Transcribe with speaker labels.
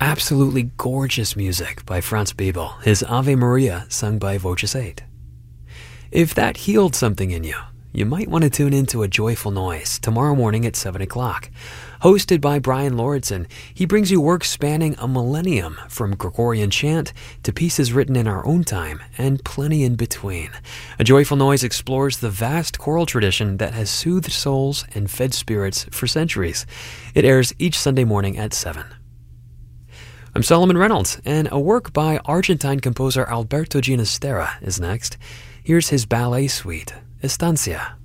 Speaker 1: absolutely gorgeous music by Franz Bebel, his Ave Maria sung by Voces 8. If that healed something in you, you might want to tune into A Joyful Noise tomorrow morning at 7 o'clock. Hosted by Brian Lauritsen, he brings you works spanning a millennium, from Gregorian chant to pieces written in our own time, and plenty in between. A Joyful Noise explores the vast choral tradition that has soothed souls and fed spirits for centuries. It airs each Sunday morning at 7. I'm Solomon Reynolds, and a work by Argentine composer Alberto Ginastera is next. Here's his ballet suite, Estancia.